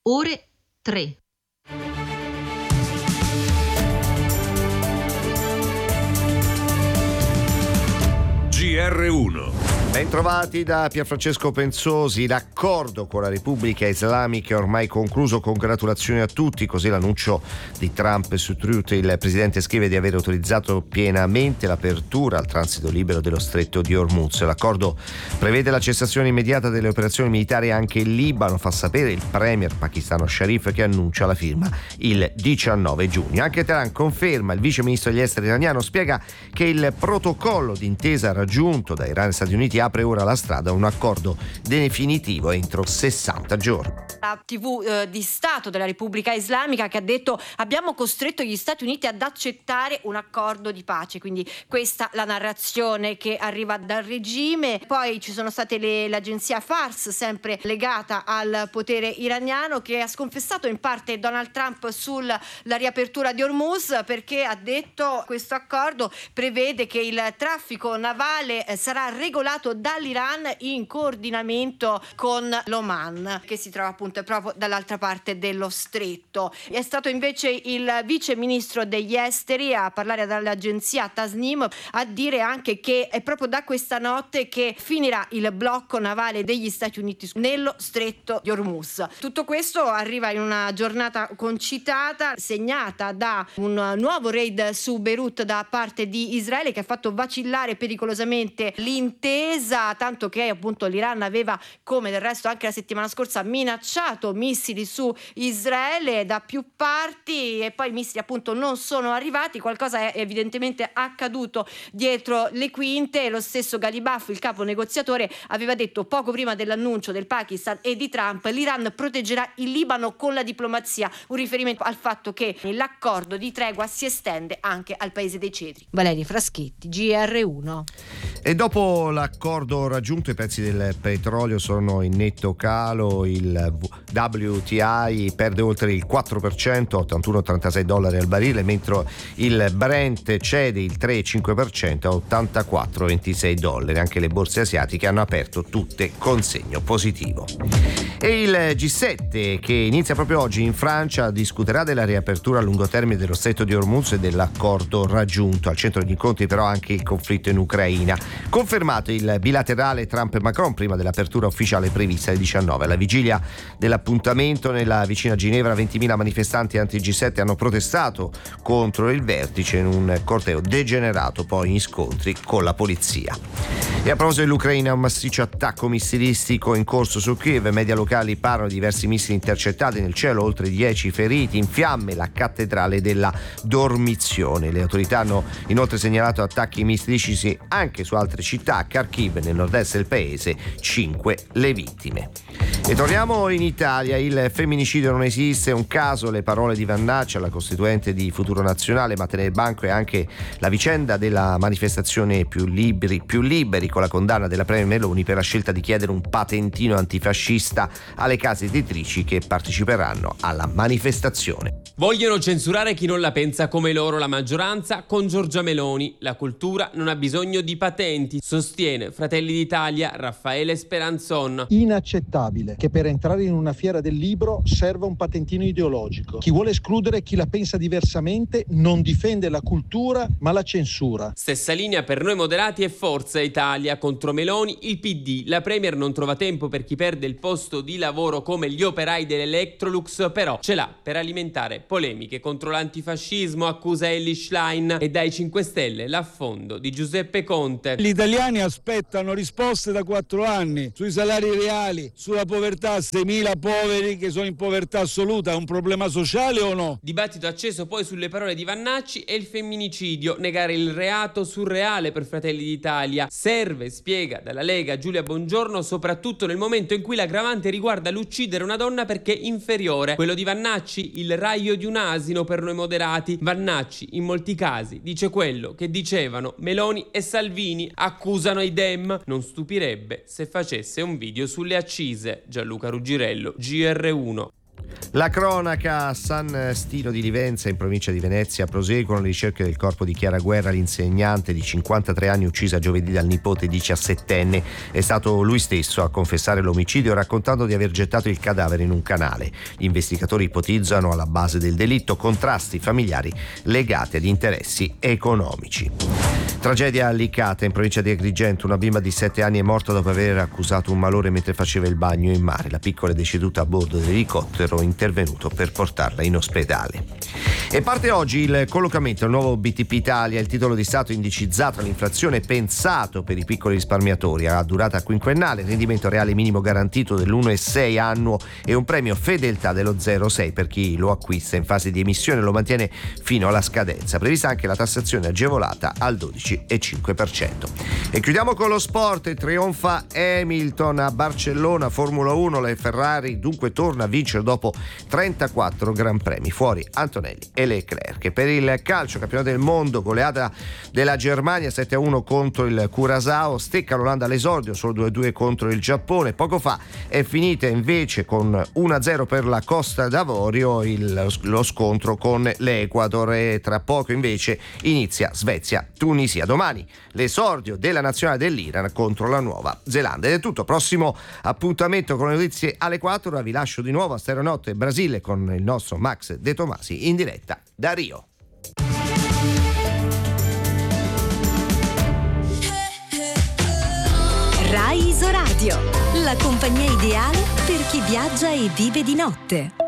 ore 3. GR1. Bentrovati da Pierfrancesco Penzosi. L'accordo con la Repubblica Islamica è ormai concluso. Congratulazioni a tutti. Così l'annuncio di Trump su Truth. Il presidente scrive di aver autorizzato pienamente l'apertura al transito libero dello stretto di Hormuz. L'accordo prevede la cessazione immediata delle operazioni militari anche in Libano, fa sapere il premier pakistano Sharif, che annuncia la firma il 19 giugno. Anche Teheran conferma. Il vice ministro degli esteri iraniano spiega che il protocollo d'intesa raggiunto da Iran e Stati Uniti apre ora la strada a un accordo definitivo entro 60 giorni. La TV di Stato della Repubblica Islamica che ha detto: abbiamo costretto gli Stati Uniti ad accettare un accordo di pace. Quindi questa la narrazione che arriva dal regime. Poi ci sono state l'agenzia Fars, sempre legata al potere iraniano, che ha sconfessato in parte Donald Trump sulla riapertura di Hormuz, perché ha detto questo accordo prevede che il traffico navale sarà regolato dall'Iran in coordinamento con l'Oman, che si trova appunto proprio dall'altra parte dello stretto. È stato invece il vice ministro degli esteri a parlare dall'agenzia Tasnim, a dire anche che è proprio da questa notte che finirà il blocco navale degli Stati Uniti nello stretto di Hormuz. Tutto questo arriva in una giornata concitata, segnata da un nuovo raid su Beirut da parte di Israele, che ha fatto vacillare pericolosamente l'intesa, tanto che appunto l'Iran aveva, come del resto anche la settimana scorsa, minacciato missili su Israele da più parti, e poi i missili appunto non sono arrivati. Qualcosa è evidentemente accaduto dietro le quinte. Lo stesso Ghalibaf, il capo negoziatore, aveva detto poco prima dell'annuncio del Pakistan e di Trump: l'Iran proteggerà il Libano con la diplomazia, un riferimento al fatto che l'accordo di tregua si estende anche al paese dei cedri. Valeria Fraschetti, GR1. E dopo l'accordo raggiunto, i prezzi del petrolio sono in netto calo. Il WTI perde oltre il 4%, 81,86 dollari al barile, mentre il Brent cede il 3,5% a 84,26 dollari. Anche le borse asiatiche hanno aperto tutte con segno positivo. E il G7, che inizia proprio oggi in Francia, discuterà della riapertura a lungo termine dello stretto di Hormuz e dell'accordo raggiunto. Al centro degli incontri però anche il conflitto in Ucraina. Confermato il bilaterale Trump e Macron prima dell'apertura ufficiale prevista alle 19. Alla vigilia dell'appuntamento nella vicina Ginevra, 20.000 manifestanti anti-G7 hanno protestato contro il vertice in un corteo degenerato poi in scontri con la polizia. E a proposito dell'Ucraina, un massiccio attacco missilistico in corso su Kiev. Media locali parlano di diversi missili intercettati nel cielo, oltre 10 feriti, in fiamme la cattedrale della Dormizione. Le autorità hanno inoltre segnalato attacchi missilistici anche su altre città. A Kharkiv, nel nord-est del paese, 5 le vittime. E torniamo in Italia. Il femminicidio non esiste, un caso, le parole di Vannacci alla costituente di Futuro Nazionale. Ma tenere banco è anche la vicenda della manifestazione più liberi, con la condanna della premier Meloni per la scelta di chiedere un patentino antifascista alle case editrici che parteciperanno alla manifestazione. Vogliono censurare chi non la pensa come loro, la maggioranza con Giorgia Meloni. La cultura non ha bisogno di patenti, sostiene Fratelli d'Italia Raffaele Speranzon. Inaccettabile che per entrare in una fiera del libro serva un patentino ideologico. Chi vuole escludere chi la pensa diversamente non difende la cultura ma la censura. Stessa linea per Noi Moderati e Forza Italia. Contro Meloni il PD. La premier non trova tempo per chi perde il posto di lavoro come gli operai dell'Electrolux, però ce l'ha per alimentare polemiche contro l'antifascismo, accusa Elly Schlein, e dai 5 Stelle l'affondo di Giuseppe Conte. Gli italiani aspettano risposte da 4 anni sui salari reali, sulla povertà, 6.000 poveri che sono in povertà assoluta. È un problema sociale o no? Dibattito acceso poi sulle parole di Vannacci e il femminicidio. Negare il reato surreale per Fratelli d'Italia. Serve, spiega dalla Lega Giulia Bongiorno, soprattutto nel momento in cui l'aggravante riguarda l'uccidere una donna perché inferiore. Quello di Vannacci, il raio di un asino per Noi Moderati. Vannacci in molti casi dice quello che dicevano Meloni e Salvini, accusano i Dem. Non stupirebbe se facesse un video sulle accise. Gianluca Ruggirello, GR1. La cronaca: a San Stino di Livenza, in provincia di Venezia, proseguono le ricerche del corpo di Chiara Guerra, l'insegnante di 53 anni uccisa giovedì dal nipote 17enne. È stato lui stesso a confessare l'omicidio, raccontando di aver gettato il cadavere in un canale. Gli investigatori ipotizzano alla base del delitto contrasti familiari legati agli interessi economici. Tragedia a Licata, in provincia di Agrigento. Una bimba di 7 anni è morta dopo aver accusato un malore mentre faceva il bagno in mare. La piccola è deceduta a bordo dell'elicottero intervenuto per portarla in ospedale. E parte oggi il collocamento al nuovo BTP Italia, il titolo di Stato indicizzato all'inflazione, pensato per i piccoli risparmiatori, a durata quinquennale, rendimento reale minimo garantito dell'1,6 annuo e un premio fedeltà dello 0,6 per chi lo acquista in fase di emissione e lo mantiene fino alla scadenza. Prevista anche la tassazione agevolata al 12,5%. E chiudiamo con lo sport. Trionfa Hamilton a Barcellona, Formula 1, la Ferrari dunque torna a vincere dopo 34 Gran Premi, fuori Antonelli e Leclerc. Per il calcio, campionato del mondo, goleata della Germania 7-1 contro il Curaçao, stecca l'Olanda all'esordio, solo 2-2 contro il Giappone. Poco fa è finita invece con 1-0 per la Costa d'Avorio lo scontro con l'Ecuador, e tra poco invece inizia Svezia-Tunisia. Domani l'esordio della nazionale dell'Iran contro la Nuova Zelanda. Ed è tutto, prossimo appuntamento con le notizie alle 4. Ora vi lascio di nuovo a Stereonotte Brasile con il nostro Max De Tomasi in diretta da Rio. Rai Isoradio, la compagnia ideale per chi viaggia e vive di notte.